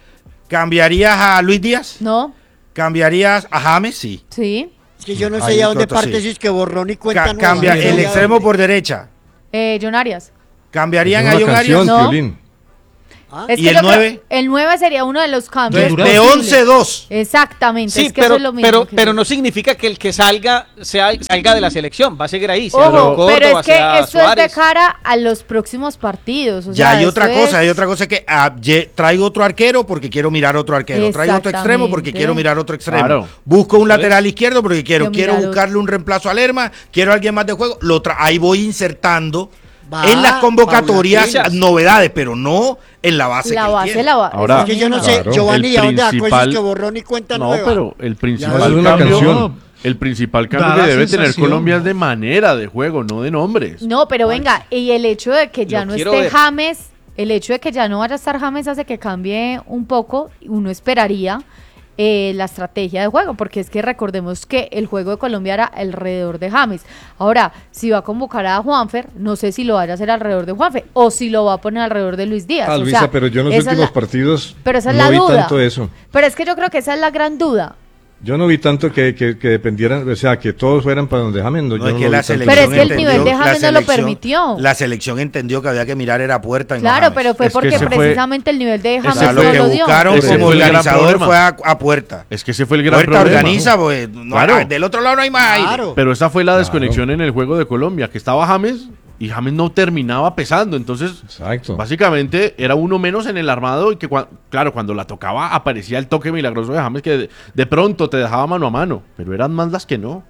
¿Cambiarías a Luis Díaz? No. ¿Cambiarías a James? Sí. Sí. Es que yo no sé Ahí ya dónde pronto parte sí. si es que borrón y cuenta Ca- nueva. cambia No sé el ya extremo dónde. por derecha. Eh, John Arias. ¿Cambiarían Es a una John canción, Arias? No. Piolín. ¿Ah? Es ¿Y que el yo creo- nueve? El nueve sería uno de los cambios. De, de posibles. once dos. Exactamente. Sí, es que pero, eso es lo mismo pero, que pero yo- no significa que el que salga sea, salga de la selección, va a seguir ahí. Sea Ojo, Córdoba, pero es que sea esto es de Suárez. cara a los próximos partidos. O Ya sea, hay otra esto cosa, es- hay otra cosa que ah, ye- traigo otro arquero porque quiero mirar otro arquero, traigo otro extremo porque Exactamente. quiero mirar otro extremo, Claro. busco un lateral izquierdo porque quiero, Quiero quiero mirar buscarle un reemplazo a Lerma, quiero alguien más de juego, lo tra- ahí voy insertando Va, en las convocatorias paulatinas. novedades, pero no en la base. La que base, tiene. la base. Ahora- Es que yo no sé, Claro. Giovanni, El ¿a dónde sacó eso? principal- Es que borrón y cuenta No, nueva. pero el Ya principal es una cambio, canción. el principal cambio Da que la debe tener sensación. Colombia es de manera de juego, no de nombres. No, pero venga, y el hecho de que ya Lo no quiero esté ver. James, el hecho de que ya no vaya a estar James hace que cambie un poco, uno esperaría eh, la estrategia de juego, porque es que recordemos que el juego de Colombia era alrededor de James. Ahora, si va a convocar a Juanfer, no sé si lo vaya a hacer alrededor de Juanfer o si lo va a poner alrededor de Luis Díaz. Ah, O Luisa, sea, pero yo en los esa es últimos la- partidos Pero esa es no la vi duda. tanto eso. Pero es que yo creo que esa es la gran duda. Yo no vi tanto que, que, que dependieran, o sea, que todos fueran para donde James. No, No, yo es no que lo la vi tanto. selección Pero es que el entendió- nivel de la James no lo selección- permitió. La selección entendió que había que mirar era puerta y no Claro, James. pero fue Es que porque ese fue- precisamente el nivel de ese O James sea, lo no que lo dio. buscaron Ese como fue el gran organizador problema. fue a, a puerta. Es que ese fue el gran Puerta problema. organiza, pues, no, Claro. ah, del otro lado no hay más aire. Claro. Pero esa fue la desconexión en el juego de Colombia, que estaba James y James no terminaba pesando. Entonces, Exacto. básicamente era uno menos en el armado y que, cua- claro, cuando la tocaba aparecía el toque milagroso de James que de, de pronto te dejaba mano a mano, pero eran más las que no.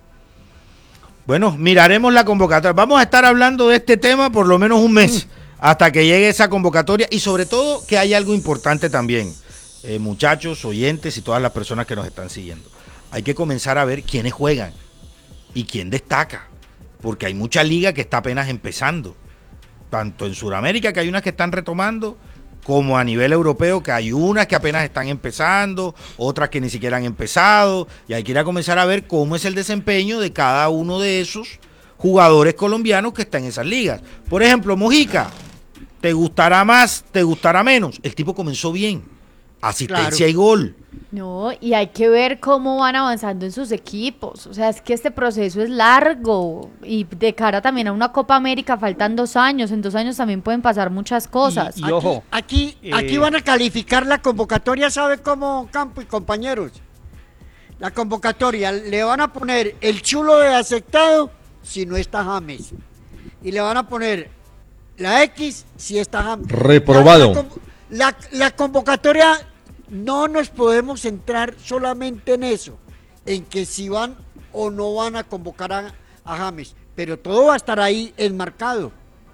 Bueno, miraremos la convocatoria. Vamos a estar hablando de este tema por lo menos un mes hasta que llegue esa convocatoria y sobre todo que hay algo importante también, eh, muchachos, oyentes y todas las personas que nos están siguiendo. Hay que comenzar a ver quiénes juegan y quién destaca, porque hay mucha liga que está apenas empezando, tanto en Sudamérica que hay unas que están retomando, como a nivel europeo que hay unas que apenas están empezando, otras que ni siquiera han empezado, y hay que ir a comenzar a ver cómo es el desempeño de cada uno de esos jugadores colombianos que están en esas ligas. Por ejemplo, Mojica, ¿te gustará más, te gustará menos? El tipo comenzó bien, asistencia Claro. y gol. No, y hay que ver cómo van avanzando en sus equipos. O sea, es que este proceso es largo y de cara también a una Copa América faltan dos años. En dos años también pueden pasar muchas cosas. Y ojo, Aquí, eh, aquí van a calificar la convocatoria, ¿sabe cómo, Campo y compañeros? La convocatoria le van a poner el chulo de aceptado si no está James. Y le van a poner la X si está James. Reprobado. La, la con- la- la convocatoria, no nos podemos centrar solamente en eso, en que si van o no van a convocar a, a James. Pero todo va a estar ahí enmarcado.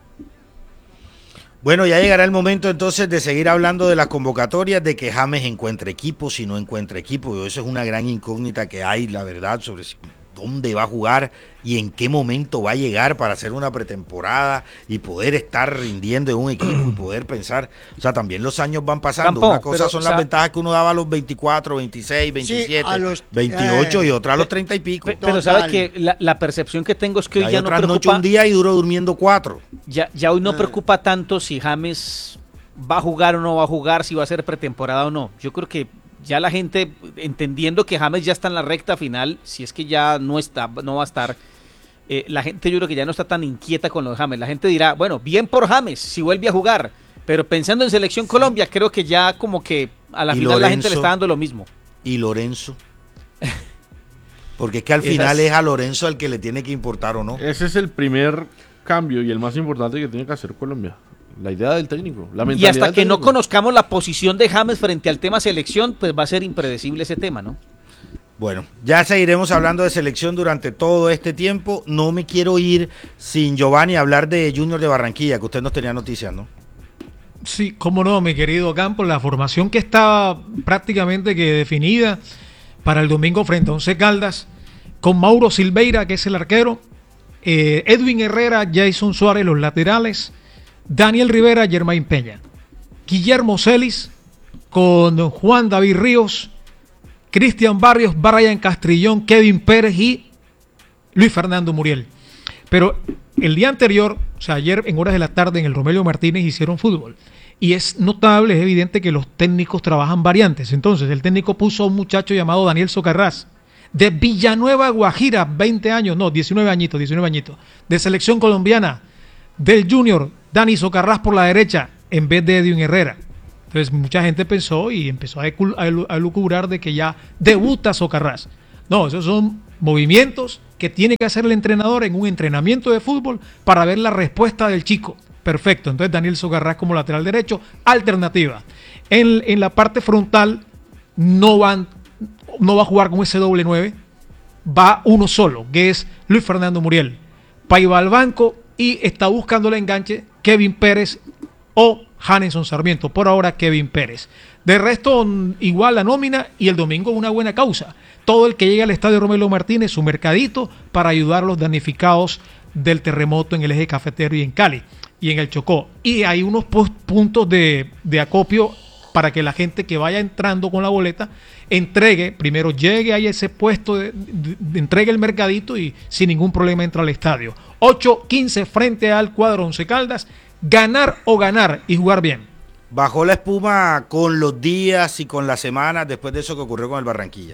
Bueno, ya llegará el momento entonces de seguir hablando de las convocatorias, de que James encuentre equipo, si no encuentra equipo. Eso es una gran incógnita que hay, la verdad, sobre si- dónde va a jugar y en qué momento va a llegar para hacer una pretemporada y poder estar rindiendo en un equipo y poder pensar. O sea, también los años van pasando. Campo, una cosa pero, son o las sea, ventajas que uno daba a los veinticuatro, veintiséis, veintisiete, a los- veintiocho eh, y otra a los treinta y pico. Pe- pero Total. sabes que la, la percepción que tengo es que hoy Hay ya no otras noches preocupa, un día y duró durmiendo cuatro. ya, ya hoy no Ah. preocupa tanto si James va a jugar o no va a jugar, si va a ser pretemporada o no. Yo creo que ya la gente, entendiendo que James ya está en la recta final, si es que ya no está, no va a estar, eh, la gente yo creo que ya no está tan inquieta con lo de James. La gente dirá, bueno, bien por James, si vuelve a jugar, pero pensando en Selección Colombia, creo que ya como que a la Y final la gente Lorenzo. le está dando lo mismo. Y Lorenzo. Porque es que al Esas- final es a Lorenzo al que le tiene que importar o no. Ese es el primer cambio y el más importante que tiene que hacer Colombia. La idea del técnico, la Y mentalidad hasta del que no técnico. conozcamos la posición de James frente al tema selección, pues va a ser impredecible ese tema, ¿no? Bueno, ya seguiremos hablando de selección durante todo este tiempo. No me quiero ir sin Giovanni a hablar de Junior de Barranquilla, que usted nos tenía noticias, ¿no? Sí, cómo no, mi querido Campos, la formación que estaba prácticamente que definida para el domingo frente a Once Caldas, con Mauro Silveira, que es el arquero, eh, Edwin Herrera, Jason Suárez, los laterales, Daniel Rivera, Germain Peña, Guillermo Celis, con Juan David Ríos, Cristian Barrios, Brian Castrillón, Kevin Pérez y Luis Fernando Muriel. Pero el día anterior, o sea, ayer en horas de la tarde en el Romelio Martínez hicieron fútbol. y es notable, es evidente que los técnicos trabajan variantes. Entonces, el técnico puso a un muchacho llamado Daniel Socarrás, de Villanueva, Guajira, veinte años, no, diecinueve añitos, diecinueve añitos, de selección colombiana, del Junior, Dani Socarrás por la derecha, en vez de Edwin Herrera. Entonces, mucha gente pensó y empezó a elucubrar de que ya debuta Socarrás. No, esos son movimientos que tiene que hacer el entrenador en un entrenamiento de fútbol para ver la respuesta del chico. Perfecto, entonces Daniel Socarrás como lateral derecho, alternativa. En, en la parte frontal no, van, no va a jugar con ese doble nueve, va uno solo, que es Luis Fernando Muriel. Paiva al banco y está buscando el enganche Kevin Pérez o Hanenson Sarmiento. Por ahora Kevin Pérez. De resto, igual la nómina y el domingo una buena causa. Todo el que llegue al estadio Romelo Martínez, su mercadito para ayudar a los damnificados del terremoto en el eje cafetero y en Cali y en el Chocó. Y hay unos puntos de, de acopio para que la gente que vaya entrando con la boleta entregue, primero llegue a ese puesto, de, de, de, entregue el mercadito y sin ningún problema entra al estadio. ocho quince frente al cuadro Once Caldas, ganar o ganar y jugar bien. Bajó la espuma con los días y con las semanas después de eso que ocurrió con el Barranquilla.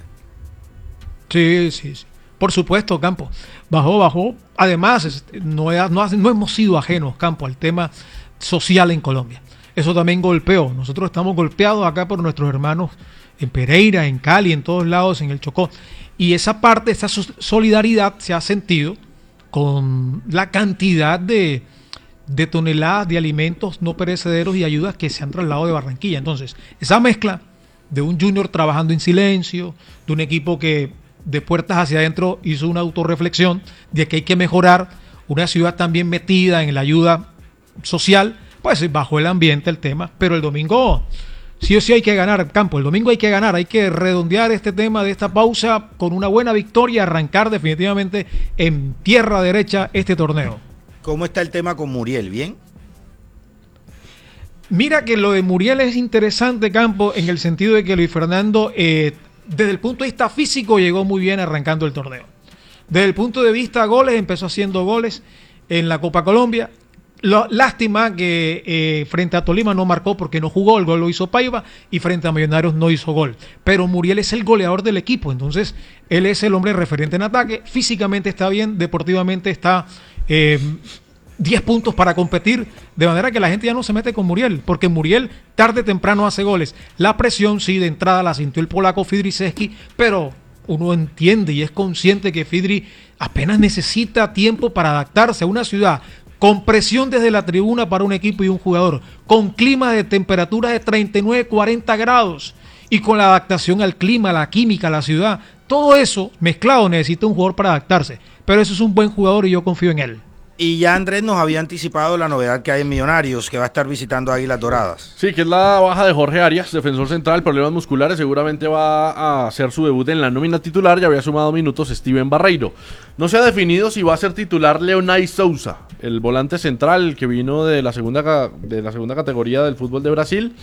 Sí, sí, sí. Por supuesto, Campo. Bajó, bajó. Además, no, no, no hemos sido ajenos, Campo, al tema social en Colombia. Eso también golpeó. Nosotros estamos golpeados acá por nuestros hermanos en Pereira, en Cali, en todos lados, en el Chocó. Y esa parte, esa solidaridad se ha sentido con la cantidad de, de toneladas de alimentos no perecederos y ayudas que se han trasladado de Barranquilla. Entonces, esa mezcla de un Junior trabajando en silencio, de un equipo que de puertas hacia adentro hizo una autorreflexión de que hay que mejorar, una ciudad también metida en la ayuda social, pues bajó el ambiente el tema, pero el domingo sí o sí hay que ganar, Campo, el domingo hay que ganar, hay que redondear este tema de esta pausa con una buena victoria, arrancar definitivamente en tierra derecha este torneo. ¿Cómo está el tema con Muriel? ¿Bien? Mira que lo de Muriel es interesante, Campo, en el sentido de que Luis Fernando eh, desde el punto de vista físico llegó muy bien arrancando el torneo. Desde el punto de vista goles, empezó haciendo goles en la Copa Colombia. Lo, lástima que eh, frente a Tolima no marcó porque no jugó, el gol lo hizo Paiva y frente a Millonarios no hizo gol. Pero Muriel es el goleador del equipo, entonces él es el hombre referente en ataque, físicamente está bien, deportivamente está eh, diez puntos para competir, de manera que la gente ya no se mete con Muriel, porque Muriel tarde o temprano hace goles. La presión sí de entrada la sintió el polaco Fidriszewski, pero uno entiende y es consciente que Fidri apenas necesita tiempo para adaptarse a una ciudad con presión desde la tribuna para un equipo y un jugador, con clima de temperatura de treinta y nueve, cuarenta grados y con la adaptación al clima, a la química, a la ciudad. Todo eso mezclado necesita un jugador para adaptarse, pero eso es un buen jugador y yo confío en él. Y ya Andrés nos había anticipado la novedad que hay en Millonarios, que va a estar visitando a Águilas Doradas. Sí, que es la baja de Jorge Arias, defensor central, problemas musculares, seguramente va a hacer su debut en la nómina titular, ya había sumado minutos Steven Barreiro. No se ha definido si va a ser titular Leonay Souza, el volante central que vino de la segunda, de la segunda categoría del fútbol de Brasil.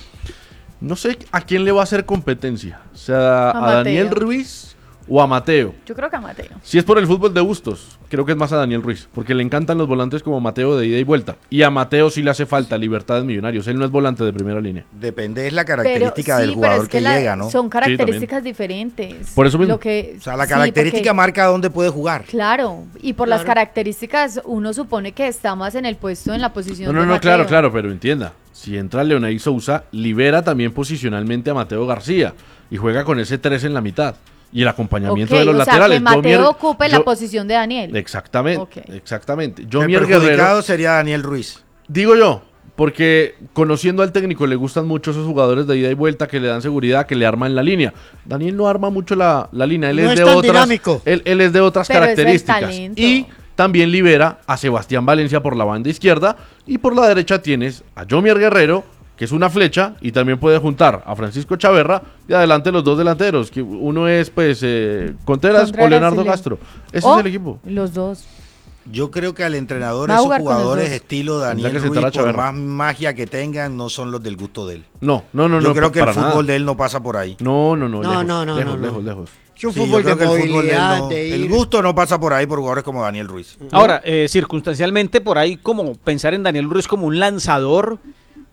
No sé a quién le va a hacer competencia, o sea, a, a Daniel Ruiz o a Mateo. Yo creo que a Mateo. Si es por el fútbol de Bustos, creo que es más a Daniel Ruiz, porque le encantan los volantes como Mateo de ida y vuelta. Y a Mateo sí le hace falta libertad en Millonarios. Él no es volante de primera línea. Depende de la característica pero, del sí, jugador que, que la, llega, ¿no? Son características sí, diferentes. Por eso mismo. Lo que, o sea, la característica sí, porque, marca dónde puede jugar. Claro, y por claro. las características uno supone que está más en el puesto, en la posición no, no, de no, Mateo. Claro, claro, pero entienda. Si entra Leonay Souza, libera también posicionalmente a Mateo García y juega con ese tres en la mitad. Y el acompañamiento okay, de los o laterales. Sea, que Mateo Jomier, ocupe yo, la posición de Daniel. Exactamente, okay. exactamente. Jomier el perjudicado Guerrero, sería Daniel Ruiz. Digo yo, porque conociendo al técnico le gustan mucho esos jugadores de ida y vuelta que le dan seguridad, que le arman la línea. Daniel no arma mucho la, la línea, él no es, es de otras, dinámico. Él, él es de otras Pero características. Y también libera a Sebastián Valencia por la banda izquierda y por la derecha tienes a Jomier Guerrero, que es una flecha, y también puede juntar a Francisco Chaverra y adelante los dos delanteros, que uno es pues eh, Contreras, Contreras o Leonardo Castro. Ese oh, es el equipo. Los dos. Yo creo que al entrenador esos jugadores estilo Daniel Ruiz, por más magia que tengan, no son los del gusto de él. No, no, no. Yo no, creo que el fútbol nada. de él no pasa por ahí. No, no, no. No, lejos, no, no, lejos, no, lejos, no. lejos. Es un sí, fútbol de movilidad, el, no, de el gusto no pasa por ahí por jugadores como Daniel Ruiz. Ahora, eh, circunstancialmente por ahí como pensar en Daniel Ruiz como un lanzador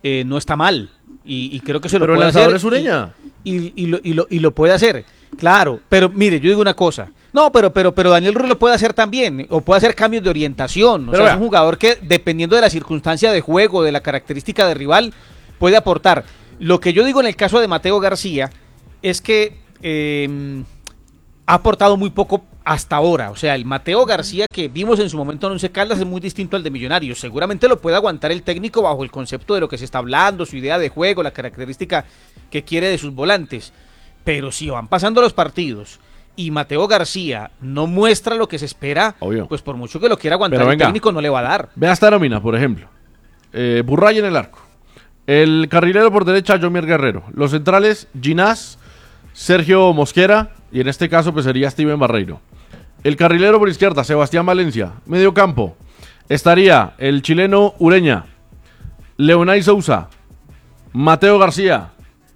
eh, no está mal. Y, y creo que se lo pero puede el lanzador hacer. es Ureña. Y, y, y, lo, y, lo, y lo puede hacer. Claro, pero mire, yo digo una cosa. No, pero pero pero Daniel Ruiz lo puede hacer también, o puede hacer cambios de orientación. O Pero sea, vea. es un jugador que, dependiendo de la circunstancia de juego, de la característica de rival, puede aportar. Lo que yo digo en el caso de Mateo García es que eh, ha aportado muy poco hasta ahora. O sea, el Mateo García que vimos en su momento en Once Caldas es muy distinto al de Millonarios. Seguramente lo puede aguantar el técnico bajo el concepto de lo que se está hablando, su idea de juego, la característica que quiere de sus volantes. Pero si van pasando los partidos y Mateo García no muestra lo que se espera, Obvio. pues por mucho que lo quiera aguantar Pero el venga. técnico no le va a dar. Vea esta nómina, por ejemplo. Eh, Burray en el arco. El carrilero por derecha, Jomier Guerrero. Los centrales, Ginás, Sergio Mosquera, y en este caso pues sería Steven Barreiro. El carrilero por izquierda, Sebastián Valencia. Medio campo, estaría el chileno Ureña, Leonay Sousa, Mateo García.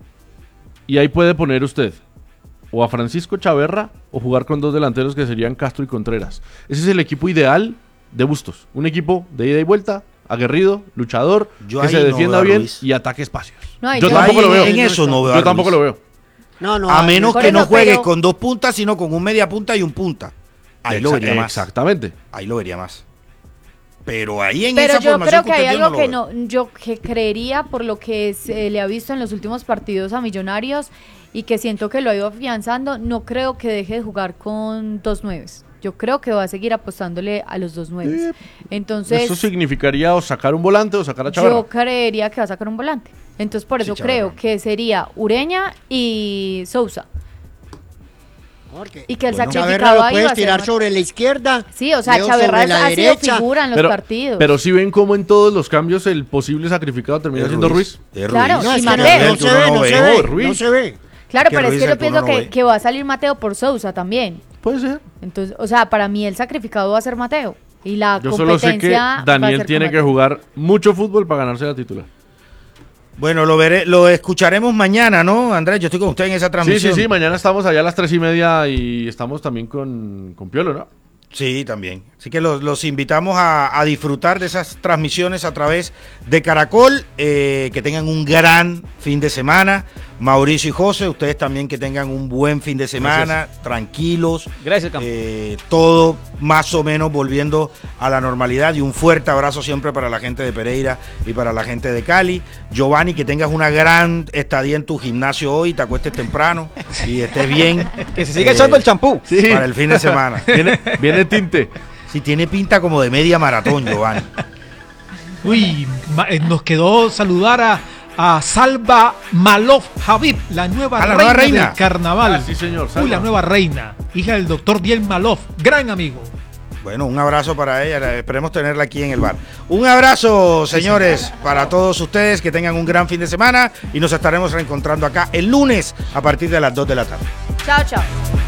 Y ahí puede poner usted o a Francisco Chaverra o jugar con dos delanteros que serían Castro y Contreras. Ese es el equipo ideal de Bustos. Un equipo de ida y vuelta, aguerrido, luchador, Yo que ahí se no defienda veo a bien Ruiz. y ataque espacios. No, ahí yo yo- tampoco ahí lo veo. en eso no veo a Yo tampoco Ruiz. lo veo. No, no. A menos Por que eso, no juegue pero- con dos puntas, sino con un media punta y un punta. Ahí lo Exa- vería más. Exactamente. Ahí lo vería más. Pero ahí en Pero esa yo formación creo que hay usted dio, algo no que lo veo. no, yo que creería por lo que se le ha visto en los últimos partidos a Millonarios y que siento que lo ha ido afianzando, no creo que deje de jugar con dos nueves. Yo creo que va a seguir apostándole a los dos nueves. Entonces, Eso significaría o sacar un volante o sacar a Chaverra. yo creería que va a sacar un volante. Entonces, por eso Sí, creo Chaverra. que sería Ureña y Sousa. Porque Y que el Bueno, sacrificado Chaverra lo ahí va puedes a ser tirar Mat- sobre la izquierda. Sí, o sea, Leo Chaverra sobre la ha sido derecha. figura en los pero, partidos. pero si ven cómo en todos los cambios el posible sacrificado termina Es siendo Ruiz. Es Claro, No, y es que no, Mateo. no se ve, no se ve, Ruiz. no se ve. Claro, que pero es Ruiz que yo el que uno pienso no que, ve. que va a salir Mateo por Sousa también. Puede ser. Entonces, o sea, para mí el sacrificado va a ser Mateo. Y la Yo solo sé que competencia va a Daniel ser tiene con que Mateo. jugar mucho fútbol para ganarse la titular. Bueno, lo veré, lo escucharemos mañana, ¿no, Andrés? Yo estoy con usted en esa Sí, transmisión. sí, sí. Mañana estamos allá a las tres y media y estamos también con, con Piolo, ¿no? Sí, también. Así que los, los invitamos a, a disfrutar de esas transmisiones a través de Caracol. Eh, que tengan un gran fin de semana. Mauricio y José, ustedes también que tengan un buen fin de semana, tranquilos. Gracias, Campo. Eh, todo más o menos volviendo a la normalidad. Y un fuerte abrazo siempre para la gente de Pereira y para la gente de Cali. Giovanni, que tengas una gran estadía en tu gimnasio hoy, te acuestes temprano y estés bien. Que se siga eh, echando el champú. Sí. Para el fin de semana. Viene, viene tinte. Si tiene pinta como de media maratón, Giovanni. Uy, ma- eh, nos quedó saludar a, a Salva Malov Habib, la nueva, Ah, la reina, nueva reina. del carnaval. Ah, sí, señor, Uy, Salva. la nueva reina, hija del doctor Diel Malov, gran amigo. Bueno, un abrazo para ella. Esperemos tenerla aquí en el bar. Un abrazo, señores, para todos ustedes. Que tengan un gran fin de semana y nos estaremos reencontrando acá el lunes a partir de las dos de la tarde. Chao, chao.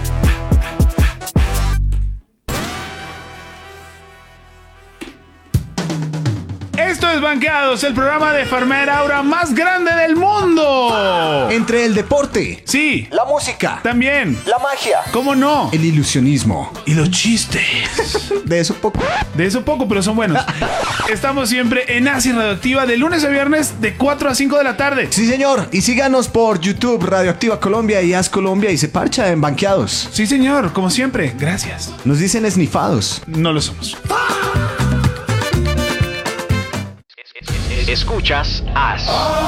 Esto es Banqueados, el programa de Farmer Aura más grande del mundo. Entre el deporte, Sí, la música, también. la magia, ¿Cómo no? el ilusionismo. Y los chistes. De eso poco. De eso poco, pero son buenos. Estamos siempre en Asia Radioactiva de lunes a viernes de cuatro a cinco de la tarde. Sí, señor. Y síganos por YouTube, Radioactiva Colombia y Haz Colombia y se parcha en Banqueados. Sí, señor, como siempre. Gracias. Nos dicen esnifados. No lo somos. Escuchas As.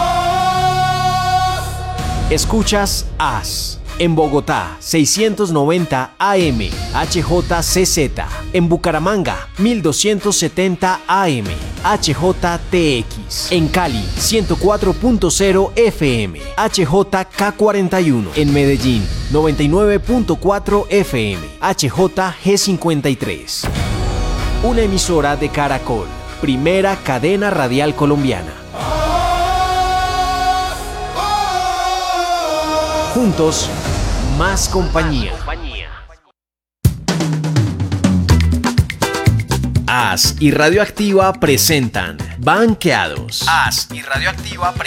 Escuchas As. En Bogotá, seiscientos noventa A M, H J C Z. En Bucaramanga, mil doscientos setenta A M, H J T X. En Cali, ciento cuatro punto cero F M, H J K cuarenta y uno. En Medellín, noventa y nueve punto cuatro F M, H J G cincuenta y tres. Una emisora de Caracol, primera cadena radial colombiana. Juntos, más compañía. As y Radioactiva presentan Banqueados. As y Radioactiva